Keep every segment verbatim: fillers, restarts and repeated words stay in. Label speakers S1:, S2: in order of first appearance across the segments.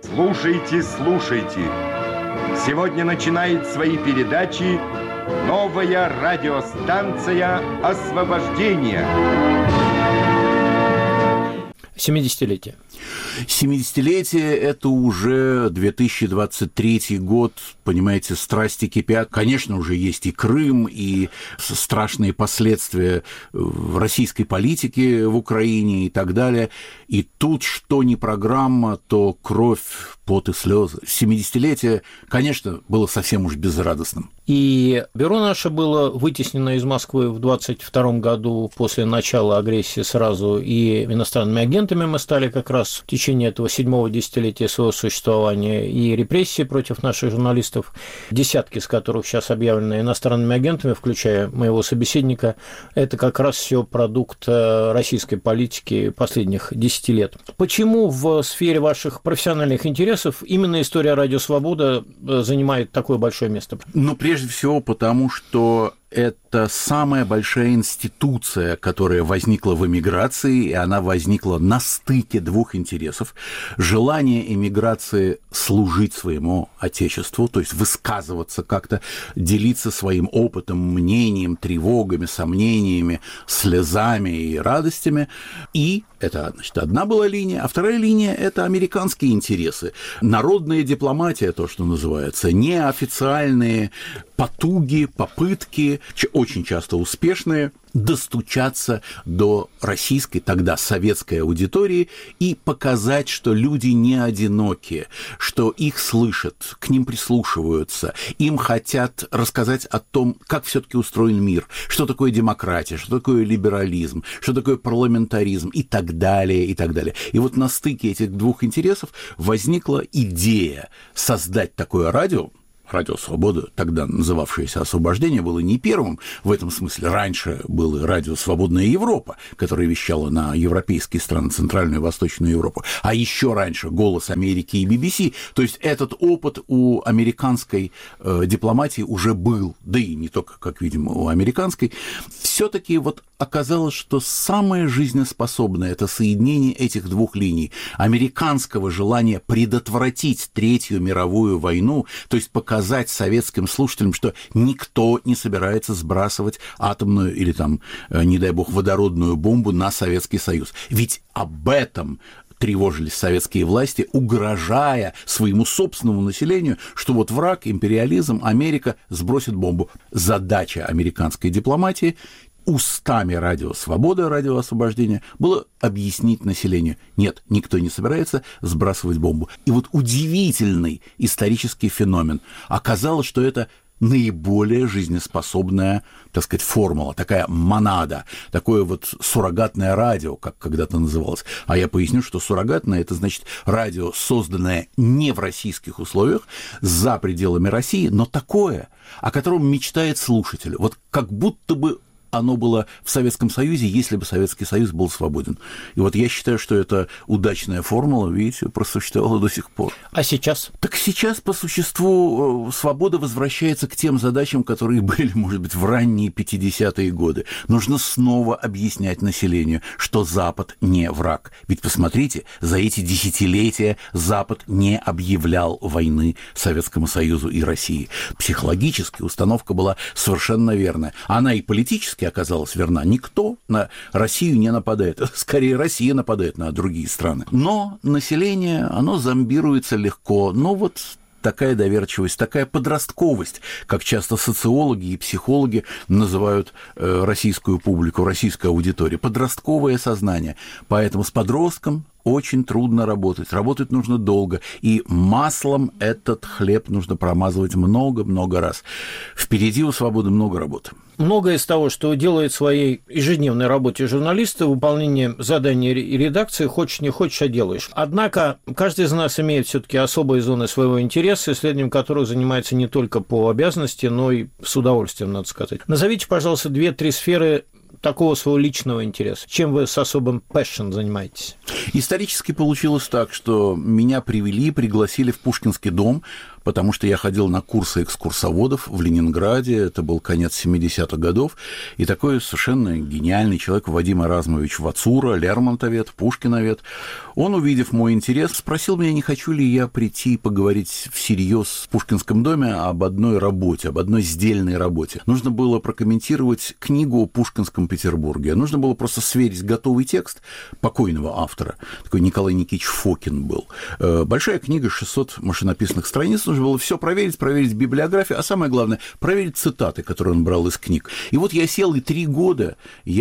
S1: Слушайте, слушайте. Сегодня начинает свои передачи новая радиостанция «Освобождение».
S2: семидесятилетие.
S3: семидесятилетие – это уже две тысячи двадцать третий год, понимаете, страсти кипят. Конечно, уже есть и Крым, и страшные последствия в российской политике в Украине и так далее. И тут что ни программа, то кровь, пот и слезы. семидесятилетие, конечно, было совсем уж безрадостным.
S2: И бюро наше было вытеснено из Москвы в двадцать втором году после начала агрессии сразу, и иностранными агентами мы стали как раз в течение этого седьмого десятилетия своего существования, и репрессии против наших журналистов, десятки из которых сейчас объявлены иностранными агентами, включая моего собеседника, это как раз все продукт российской политики последних десяти лет. Почему в сфере ваших профессиональных интересов именно история «Радио Свобода» занимает такое большое место?
S3: Ну, прежде всего потому, что это самая большая институция, которая возникла в эмиграции, и она возникла на стыке двух интересов. Желание эмиграции служить своему отечеству, то есть высказываться как-то, делиться своим опытом, мнением, тревогами, сомнениями, слезами и радостями. И это, значит, одна была линия, а вторая линия – это американские интересы. Народная дипломатия, то, что называется, неофициальные потуги, попытки, очень часто успешные, достучаться до российской, тогда советской аудитории и показать, что люди не одиноки, что их слышат, к ним прислушиваются, им хотят рассказать о том, как все-таки устроен мир, что такое демократия, что такое либерализм, что такое парламентаризм и так далее, и так далее. И вот на стыке этих двух интересов возникла идея создать такое радио. Радио «Свобода», тогда называвшееся «Освобождение», было не первым в этом смысле. Раньше было радио «Свободная Европа», которое вещало на европейские страны, Центральную и Восточную Европу. А еще раньше «Голос Америки» и би би си. То есть этот опыт у американской э, дипломатии уже был. Да и не только, как видим, у американской. Все-таки вот оказалось, что самое жизнеспособное – это соединение этих двух линий. Американского желания предотвратить Третью мировую войну, то есть показать сказать советским слушателям, что никто не собирается сбрасывать атомную или там, не дай бог, водородную бомбу на Советский Союз. Ведь об этом тревожились советские власти, угрожая своему собственному населению, что вот враг, империализм, Америка сбросит бомбу. Задача американской дипломатии устами «Радио Свобода», «Радио Освобождения» было объяснить населению: нет, никто не собирается сбрасывать бомбу. И вот удивительный исторический феномен. Оказалось, что это наиболее жизнеспособная, так сказать, формула, такая монада, такое вот суррогатное радио, как когда-то называлось. А я поясню, что суррогатное – это значит радио, созданное не в российских условиях, за пределами России, но такое, о котором мечтает слушатель. Вот как будто бы оно было в Советском Союзе, если бы Советский Союз был свободен. И вот я считаю, что это удачная формула, видите, просуществовала до сих пор.
S2: А сейчас?
S3: Так сейчас, по существу, свобода возвращается к тем задачам, которые были, может быть, в ранние пятидесятые годы. Нужно снова объяснять населению, что Запад не враг. Ведь посмотрите, за эти десятилетия Запад не объявлял войны Советскому Союзу и России. Психологически установка была совершенно верная. Она и политически оказалась верна. Никто на Россию не нападает. Скорее, Россия нападает на другие страны. Но население, оно зомбируется легко. Но вот такая доверчивость, такая подростковость, как часто социологи и психологи называют российскую публику, российскую аудиторию. Подростковое сознание. Поэтому с подростком очень трудно работать. Работать нужно долго. И маслом этот хлеб нужно промазывать много-много раз. Впереди у «Свободы» много работы.
S2: Многое из того, что делает в своей ежедневной работе журналисты, выполнение заданий и редакции, хочешь не хочешь, а делаешь. Однако каждый из нас имеет все-таки особые зоны своего интереса, исследованием которых занимается не только по обязанности, но и с удовольствием, надо сказать. Назовите, пожалуйста, две-три сферы такого своего личного интереса. Чем вы с особым passion занимаетесь?
S3: Исторически получилось так, что меня привели, пригласили в Пушкинский дом потому что я ходил на курсы экскурсоводов в Ленинграде, это был конец семидесятых годов, и такой совершенно гениальный человек Вадим Эразмович Вацура, лермонтовед, пушкиновед, он, увидев мой интерес, спросил меня, не хочу ли я прийти и поговорить всерьез в Пушкинском доме об одной работе, об одной сдельной работе. Нужно было прокомментировать книгу о Пушкинском Петербурге, нужно было просто сверить готовый текст покойного автора, такой Николай Никитич Фокин был. Большая книга, шестьсот машинописных страниц, нужно было все проверить, проверить библиографию, а самое главное, проверить цитаты, которые он брал из книг. И вот я сел, и три года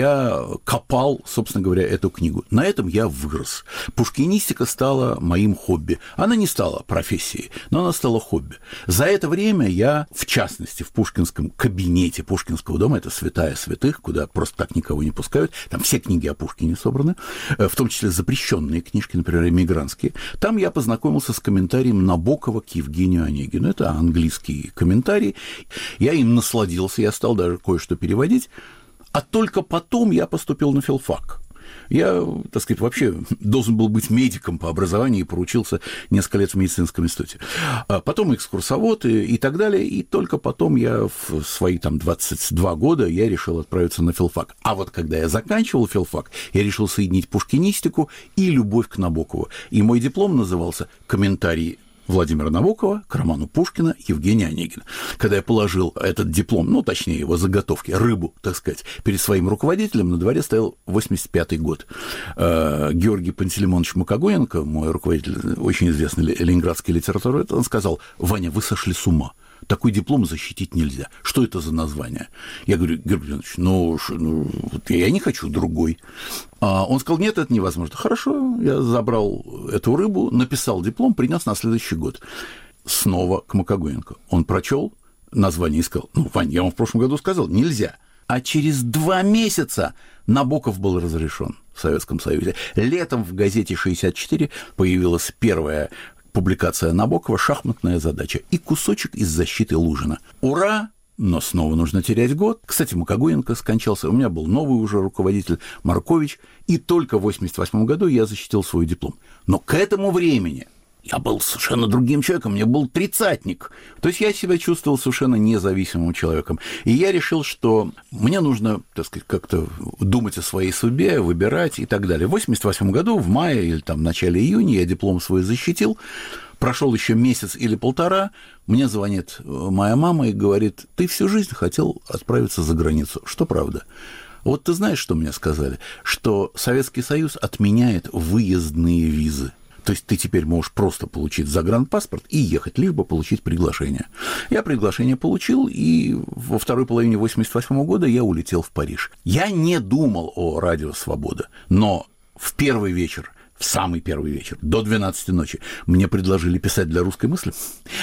S3: я копал, собственно говоря, эту книгу. На этом я вырос. Пушкинистика стала моим хобби. Она не стала профессией, но она стала хобби. За это время я, в частности, в пушкинском кабинете Пушкинского дома, это святая святых, куда просто так никого не пускают, там все книги о Пушкине собраны, в том числе запрещенные книжки, например, эмигрантские. Там я познакомился с комментарием Набокова к Евгению Онегину. Это английский комментарий. Я им насладился, я стал даже кое-что переводить, а только потом я поступил на филфак. Я, так сказать, вообще должен был быть медиком по образованию и проучился несколько лет в медицинском институте. А потом экскурсовод и, и так далее, и только потом я в свои там двадцать два года я решил отправиться на филфак. А вот когда я заканчивал филфак, я решил соединить пушкинистику и любовь к Набокову. И мой диплом назывался «Комментарий Владимира Набокова к роману Пушкина Евгения Онегина». Когда я положил этот диплом, ну, точнее, его заготовки, рыбу, так сказать, перед своим руководителем, на дворе стоял восемьдесят пятый год. Георгий Пантелеймонович Макогоненко, мой руководитель, очень известный ленинградской литературы, он сказал: «Ваня, вы сошли с ума. Такой диплом защитить нельзя. Что это за название?» Я говорю: Георгий Иванович, ну, ну вот я не хочу другой. А он сказал: нет, это невозможно. Хорошо, я забрал эту рыбу, написал диплом, принес на следующий год. Снова к Макогоненко. Он прочел название и сказал: ну, Вань, я вам в прошлом году сказал, нельзя. А через два месяца Набоков был разрешен в Советском Союзе. Летом в газете «шестьдесят четыре» появилась первая публикация Набокова «Шахматная задача» и кусочек из защиты Лужина. Ура! Но снова нужно терять год. Кстати, Макогоненко скончался, у меня был новый уже руководитель Маркович, и только в восемьдесят восьмом году я защитил свой диплом. Но к этому времени я был совершенно другим человеком, мне был тридцатник. То есть я себя чувствовал совершенно независимым человеком. И я решил, что мне нужно, так сказать, как-то думать о своей судьбе, выбирать и так далее. В восемьдесят восьмом году, в мае или там в начале июня, я диплом свой защитил. Прошел еще месяц или полтора, мне звонит моя мама и говорит: ты всю жизнь хотел отправиться за границу. Что правда? Вот ты знаешь, что мне сказали? Что Советский Союз отменяет выездные визы. То есть ты теперь можешь просто получить загранпаспорт и ехать, лишь бы получить приглашение. Я приглашение получил, и во второй половине восемьдесят восьмого года я улетел в Париж. Я не думал о радио «Свобода», но в первый вечер, в самый первый вечер, до двенадцати ночи, мне предложили писать для «Русской мысли».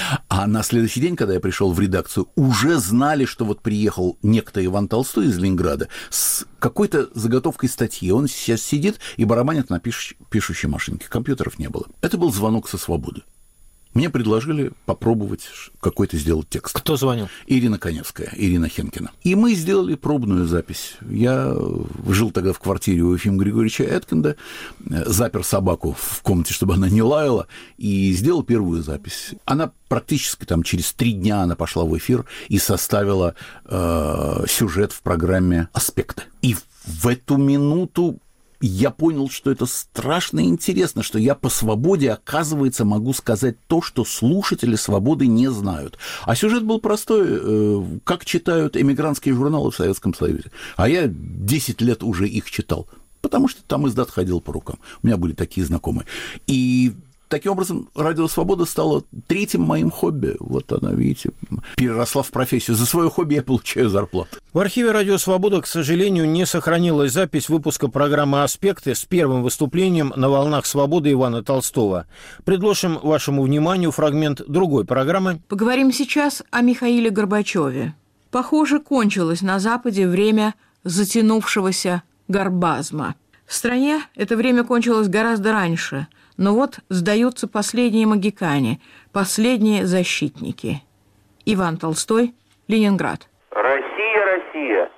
S3: А на следующий день, когда я пришел в редакцию, уже знали, что вот приехал некто Иван Толстой из Ленинграда с какой-то заготовкой статьи. Он сейчас сидит и барабанит на пиш... пишущей машинке. Компьютеров не было. Это был звонок со свободы. Мне предложили попробовать какой-то сделать текст.
S2: Кто звонил?
S3: Ирина Коневская, Ирина Хенкина. И мы сделали пробную запись. Я жил тогда в квартире у Ефима Григорьевича Эткинда, запер собаку в комнате, чтобы она не лаяла, и сделал первую запись. Она практически там через три дня она пошла в эфир и составила э, сюжет в программе «Аспекты». И в эту минуту я понял, что это страшно интересно, что я по «Свободе», оказывается, могу сказать то, что слушатели «Свободы» не знают. А сюжет был простой, как читают эмигрантские журналы в Советском Союзе. А я десять лет уже их читал, потому что там издат ходил по рукам. У меня были такие знакомые. И таким образом, радио «Свобода» стало третьим моим хобби. Вот она, видите, переросла в профессию. За свое хобби я получаю зарплату.
S2: В архиве «Радио Свобода», к сожалению, не сохранилась запись выпуска программы «Аспекты» с первым выступлением на волнах «Свободы» Ивана Толстого. Предложим вашему вниманию фрагмент другой программы.
S4: Поговорим сейчас о Михаиле Горбачеве. Похоже, кончилось на Западе время затянувшегося горбазма. В стране это время кончилось гораздо раньше – но вот сдаются последние могикане, последние защитники. Иван Толстой, Ленинград.
S5: Россия, Россия,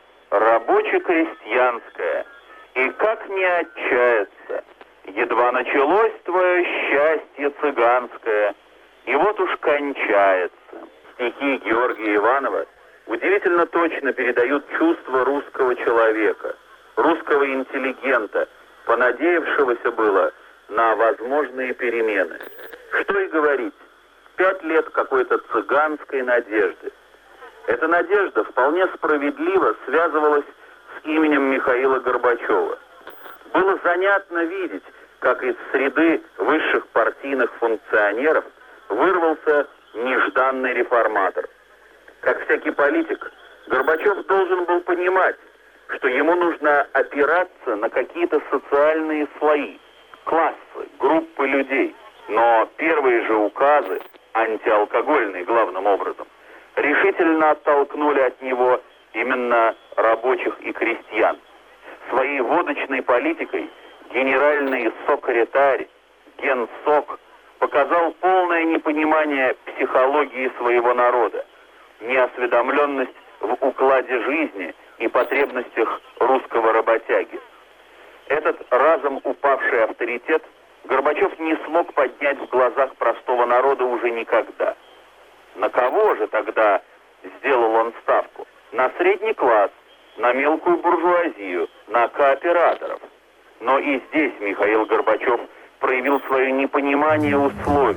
S5: рабоче-крестьянская, и как не отчаяться, едва началось твое счастье цыганское, И вот уж кончается. Стихи Георгия Иванова удивительно точно передают чувство русского человека, русского интеллигента, понадеявшегося было на возможные перемены. Что и говорить, пять лет какой-то цыганской надежды. Эта надежда вполне справедливо связывалась с именем Михаила Горбачева. Было занятно видеть, как из среды высших партийных функционеров вырвался нежданный реформатор. Как всякий политик, Горбачев должен был понимать, что ему нужно опираться на какие-то социальные слои, классы, группы людей. Но первые же указы, антиалкогольные главным образом, решительно оттолкнули от него именно рабочих и крестьян. Своей водочной политикой генеральный секретарь, генсок, показал полное непонимание психологии своего народа, неосведомленность в укладе жизни и потребностях русского работяги. Этот разом упавший авторитет Горбачев не смог поднять в глазах простого народа уже никогда. На кого же тогда сделал он ставку? На средний класс, на мелкую буржуазию, на кооператоров. Но и здесь Михаил Горбачев проявил свое непонимание условий.